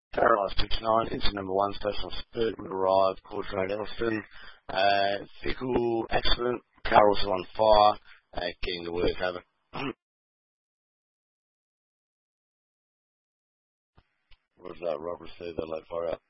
Paradise 69, into number 1, Special Spirit would arrive, Caudrade Elston, Fickle, Accident, Carol's on fire, getting the work over. What was that, Rob received that late fire out?